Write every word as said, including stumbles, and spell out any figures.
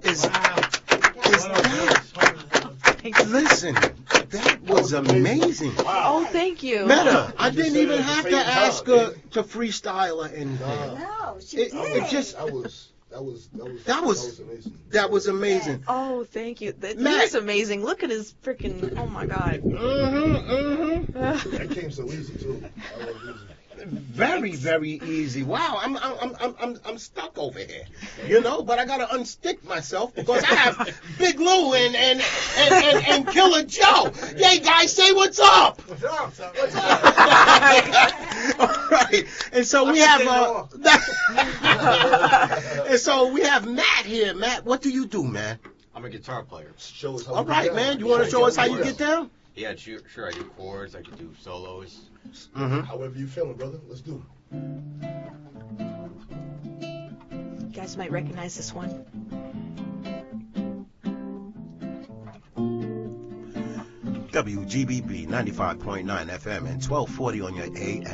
is, Wow. is that, listen, that was amazing. Oh, thank you. Meta, I You just didn't said even it at the have to same time, ask her didn't to freestyle or anything. No, she It, did. it just, That was that was that was That was- amazing. that was amazing. Oh, thank you. That, Matt. He's amazing. Look at his freaking. Oh my God. Mm-hmm, mm-hmm. That came so easy too. That was easy. Very, very easy. Wow, I'm, I'm, I'm, I'm, I'm, I'm stuck over here, you know. But I gotta unstick myself because I have Big Lou and and and, and, and Killer Joe. Yay, guys, say what's up. What's up? What's up? All right, and so we have uh, and so we have Matt here. Matt, what do you do, man? I'm a guitar player. Show us how All we right, get man. down. You want to show us how you get down? Yeah, sure, sure. I do chords. I can do solos. Mm-hmm. However you feeling, brother. Let's do it. You guys might recognize this one. W G B B ninety-five point nine F M and twelve forty on your A M.